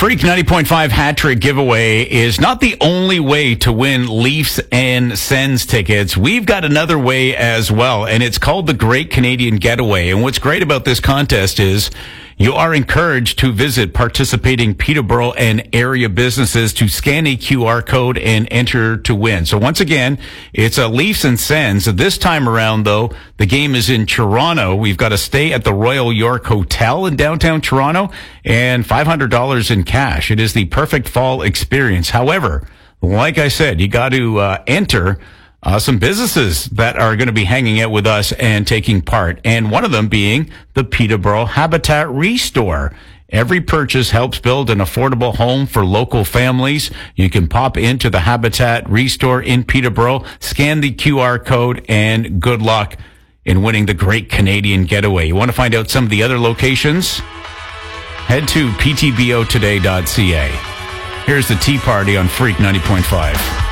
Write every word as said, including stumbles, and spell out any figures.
Freak ninety point five Hat Trick giveaway is not the only way to win Leafs and Sens tickets. We've got another way as well, and it's called the Great Canadian Getaway. And what's great about this contest is you are encouraged to visit participating Peterborough and area businesses to scan a Q R code and enter to win. So once again, it's a Leafs and Sens. This time around, though, the game is in Toronto. We've got to stay at the Royal York Hotel in downtown Toronto and five hundred dollars in cash. It is the perfect fall experience. However, like I said, you got to uh, enter Uh, some businesses that are going to be hanging out with us and taking part, and one of them being the Peterborough Habitat Restore. Every purchase helps build an affordable home for local families. You can pop into the Habitat Restore in Peterborough, scan the Q R code, and good luck in winning the Great Canadian Getaway. You want to find out some of the other locations? Head to p t b o today dot c a. Here's the Tea Party on Freak ninety point five.